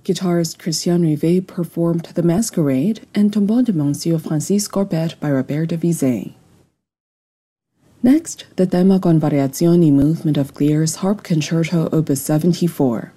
Guitarist Christian Rivet performed The Masquerade and Tombant de Monsieur Francis Corbet by Robert de Vizet. Next, the tema con variazioni movement of Glier's Harp Concerto Opus 74.